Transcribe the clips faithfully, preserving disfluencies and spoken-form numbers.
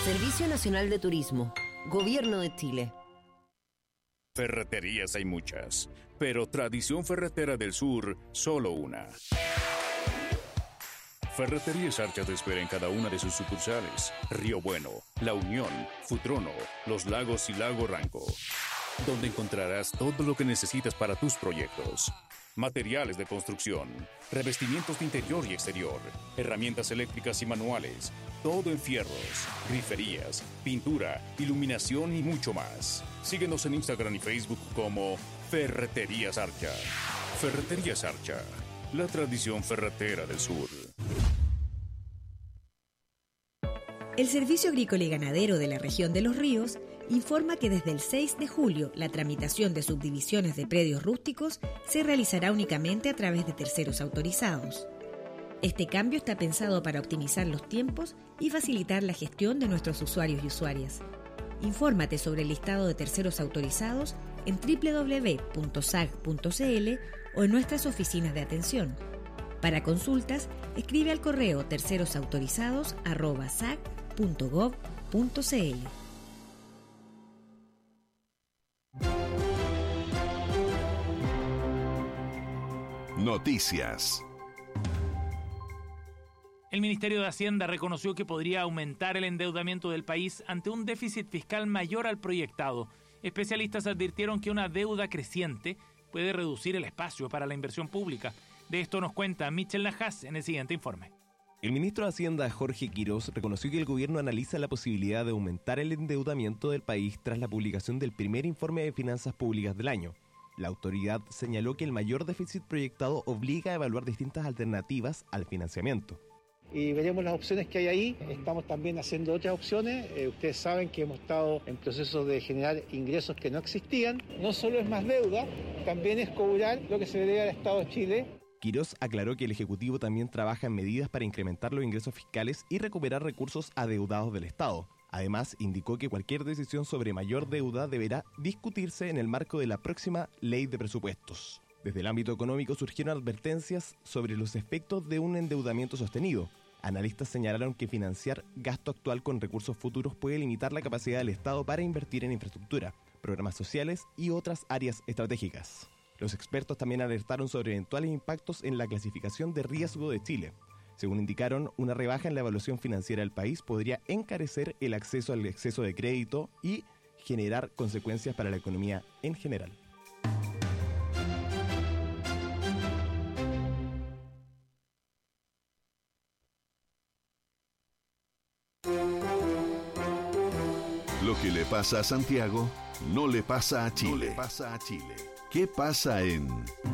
Servicio Nacional de Turismo, Gobierno de Chile. Ferreterías hay muchas, pero Tradición Ferretera del Sur, solo una. Ferreterías Archa te espera en cada una de sus sucursales. Río Bueno, La Unión, Futrono, Los Lagos y Lago Ranco, donde encontrarás todo lo que necesitas para tus proyectos. Materiales de construcción, revestimientos de interior y exterior, herramientas eléctricas y manuales, todo en fierros, griferías, pintura, iluminación y mucho más. Síguenos en Instagram y Facebook como Ferreterías Archa. Ferreterías Archa, la tradición ferretera del sur. El Servicio Agrícola y Ganadero de la región de Los Ríos informa que desde el seis de julio la tramitación de subdivisiones de predios rústicos se realizará únicamente a través de terceros autorizados. Este cambio está pensado para optimizar los tiempos y facilitar la gestión de nuestros usuarios y usuarias. Infórmate sobre el listado de terceros autorizados en doble u doble u doble u punto sag punto c l o en nuestras oficinas de atención. Para consultas, escribe al correo tercerosautorizados arroba sag punto gov punto c l. Noticias. El Ministerio de Hacienda reconoció que podría aumentar el endeudamiento del país ante un déficit fiscal mayor al proyectado. Especialistas advirtieron que una deuda creciente puede reducir el espacio para la inversión pública. De esto nos cuenta Michel Najas en el siguiente informe. El ministro de Hacienda, Jorge Quirós, reconoció que el gobierno analiza la posibilidad de aumentar el endeudamiento del país tras la publicación del primer informe de finanzas públicas del año. La autoridad señaló que el mayor déficit proyectado obliga a evaluar distintas alternativas al financiamiento. Y veremos las opciones que hay ahí. Estamos también haciendo otras opciones. Eh, ustedes saben que hemos estado en proceso de generar ingresos que no existían. No solo es más deuda, también es cobrar lo que se le debe al Estado de Chile. Quirós aclaró que el Ejecutivo también trabaja en medidas para incrementar los ingresos fiscales y recuperar recursos adeudados del Estado. Además, indicó que cualquier decisión sobre mayor deuda deberá discutirse en el marco de la próxima ley de presupuestos. Desde el ámbito económico surgieron advertencias sobre los efectos de un endeudamiento sostenido. Analistas señalaron que financiar gasto actual con recursos futuros puede limitar la capacidad del Estado para invertir en infraestructura, programas sociales y otras áreas estratégicas. Los expertos también alertaron sobre eventuales impactos en la clasificación de riesgo de Chile. Según indicaron, una rebaja en la evaluación financiera del país podría encarecer el acceso al exceso de crédito y generar consecuencias para la economía en general. Lo que le pasa a Santiago no le pasa a Chile. No le pasa a Chile. ¿Qué pasa en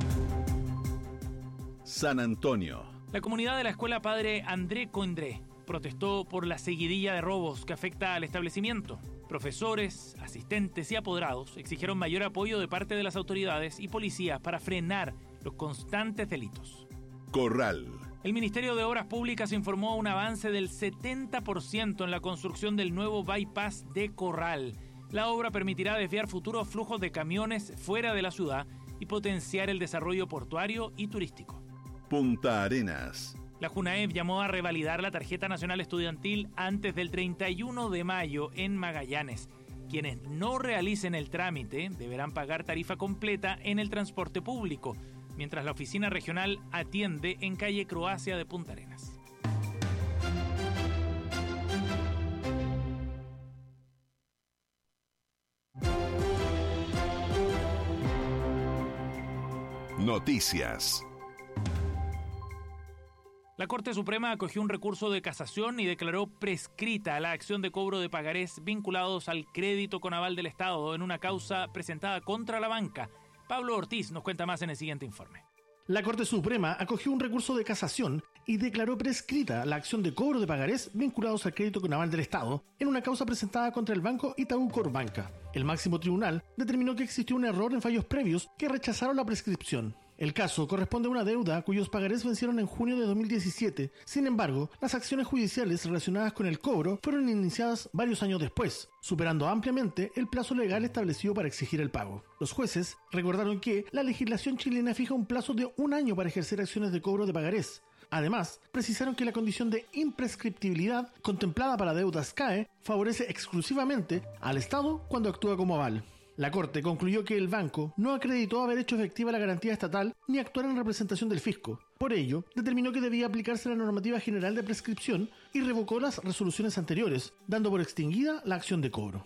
San Antonio? La comunidad de la escuela Padre André Coindré protestó por la seguidilla de robos que afecta al establecimiento. Profesores, asistentes y apoderados exigieron mayor apoyo de parte de las autoridades y policías para frenar los constantes delitos. Corral. El Ministerio de Obras Públicas informó un avance del setenta por ciento en la construcción del nuevo bypass de Corral. La obra permitirá desviar futuros flujos de camiones fuera de la ciudad y potenciar el desarrollo portuario y turístico. Punta Arenas. La JUNAEP llamó a revalidar la tarjeta nacional estudiantil antes del treinta y uno de mayo en Magallanes. Quienes no realicen el trámite deberán pagar tarifa completa en el transporte público, mientras la oficina regional atiende en calle Croacia de Punta Arenas. Noticias. La Corte Suprema acogió un recurso de casación y declaró prescrita la acción de cobro de pagarés vinculados al crédito con aval del Estado en una causa presentada contra la banca. Pablo Ortiz nos cuenta más en el siguiente informe. La Corte Suprema acogió un recurso de casación y declaró prescrita la acción de cobro de pagarés vinculados al crédito con aval del Estado en una causa presentada contra el banco Itaú Corbanca. El máximo tribunal determinó que existió un error en fallos previos que rechazaron la prescripción. El caso corresponde a una deuda cuyos pagarés vencieron en junio de dos mil diecisiete. Sin embargo, las acciones judiciales relacionadas con el cobro fueron iniciadas varios años después, superando ampliamente el plazo legal establecido para exigir el pago. Los jueces recordaron que la legislación chilena fija un plazo de un año para ejercer acciones de cobro de pagarés. Además, precisaron que la condición de imprescriptibilidad contemplada para deudas C A E favorece exclusivamente al Estado cuando actúa como aval. La Corte concluyó que el banco no acreditó haber hecho efectiva la garantía estatal ni actuar en representación del fisco. Por ello, determinó que debía aplicarse la normativa general de prescripción y revocó las resoluciones anteriores, dando por extinguida la acción de cobro.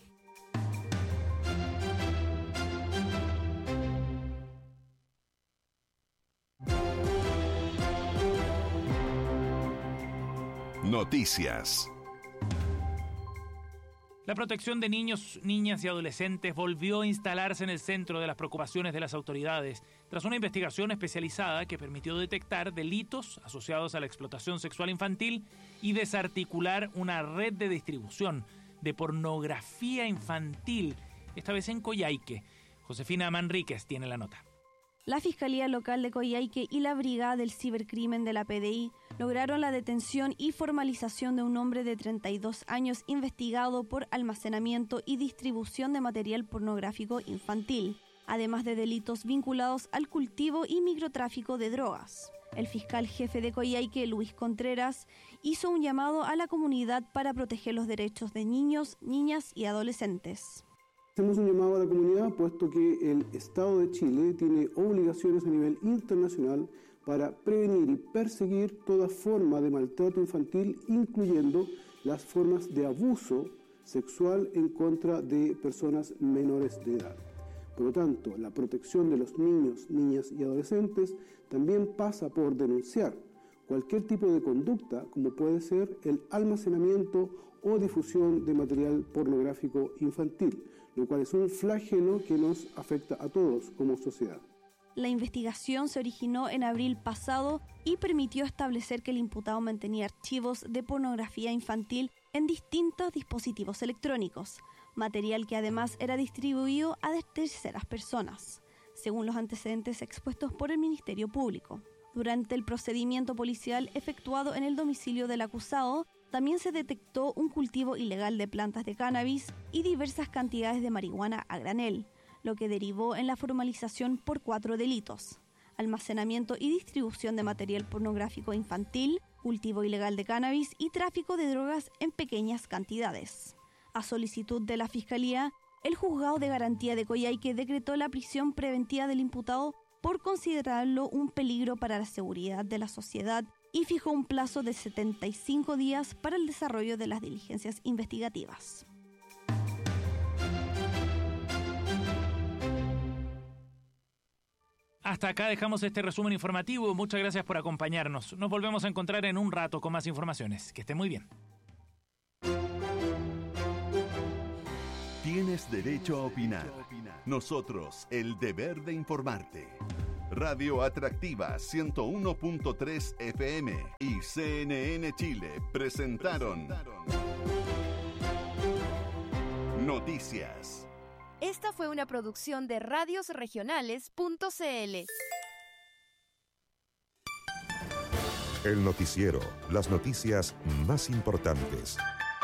Noticias. La protección de niños, niñas y adolescentes volvió a instalarse en el centro de las preocupaciones de las autoridades tras una investigación especializada que permitió detectar delitos asociados a la explotación sexual infantil y desarticular una red de distribución de pornografía infantil, esta vez en Coyhaique. Josefina Manríquez tiene la nota. La Fiscalía Local de Coyhaique y la Brigada del Cibercrimen de la P D I lograron la detención y formalización de un hombre de treinta y dos años investigado por almacenamiento y distribución de material pornográfico infantil, además de delitos vinculados al cultivo y microtráfico de drogas. El fiscal jefe de Coyhaique, Luis Contreras, hizo un llamado a la comunidad para proteger los derechos de niños, niñas y adolescentes. Hacemos un llamado a la comunidad, puesto que el Estado de Chile tiene obligaciones a nivel internacional para prevenir y perseguir toda forma de maltrato infantil, incluyendo las formas de abuso sexual en contra de personas menores de edad. Por lo tanto, la protección de los niños, niñas y adolescentes también pasa por denunciar cualquier tipo de conducta, como puede ser el almacenamiento o difusión de material pornográfico infantil, lo cual es un flagelo que nos afecta a todos como sociedad. La investigación se originó en abril pasado y permitió establecer que el imputado mantenía archivos de pornografía infantil en distintos dispositivos electrónicos, material que además era distribuido a terceras personas, según los antecedentes expuestos por el Ministerio Público. Durante el procedimiento policial efectuado en el domicilio del acusado, también se detectó un cultivo ilegal de plantas de cannabis y diversas cantidades de marihuana a granel, lo que derivó en la formalización por cuatro delitos: almacenamiento y distribución de material pornográfico infantil, cultivo ilegal de cannabis y tráfico de drogas en pequeñas cantidades. A solicitud de la Fiscalía, el Juzgado de Garantía de Coyhaique decretó la prisión preventiva del imputado por considerarlo un peligro para la seguridad de la sociedad y fijó un plazo de setenta y cinco días para el desarrollo de las diligencias investigativas. Hasta acá dejamos este resumen informativo. Muchas gracias por acompañarnos. Nos volvemos a encontrar en un rato con más informaciones. Que estén muy bien. Tienes derecho a opinar. Nosotros, el deber de informarte. Radio Atractiva ciento uno punto tres F M y C N N Chile presentaron Noticias. Esta fue una producción de radios regionales punto c l. El noticiero, las noticias más importantes.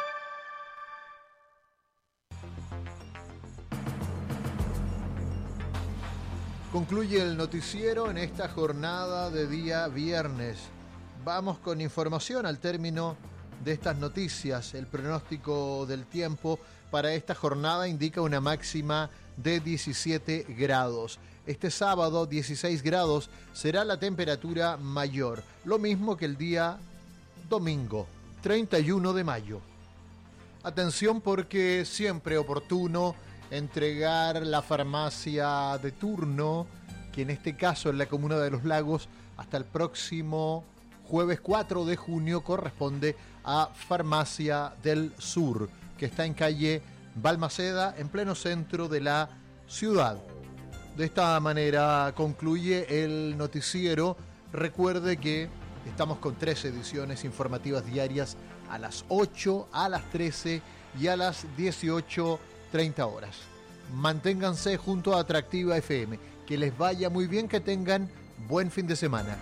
Concluye el noticiero en esta jornada de día viernes. Vamos con información al término de estas noticias. El pronóstico del tiempo para esta jornada indica una máxima de diecisiete grados. Este sábado, dieciséis grados, será la temperatura mayor. Lo mismo que el día domingo, treinta y uno de mayo. Atención, porque siempre oportuno entregar la farmacia de turno, que en este caso en la comuna de Los Lagos hasta el próximo jueves cuatro de junio corresponde a Farmacia del Sur, que está en calle Balmaceda, en pleno centro de la ciudad. De esta manera concluye el noticiero. Recuerde que estamos con tres ediciones informativas diarias a las ocho, a las trece y a las dieciocho treinta horas. Manténganse junto a Atractiva F M. Que les vaya muy bien, que tengan buen fin de semana.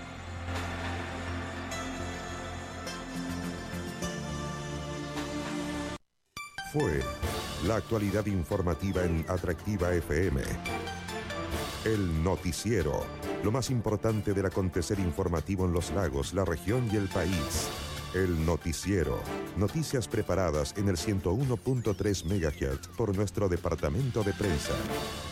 Fue la actualidad informativa en Atractiva F M. El noticiero. lo más importante del acontecer informativo en los lagos, la región y el país. El Noticiero. Noticias preparadas en el ciento uno punto tres megahertz por nuestro departamento de prensa.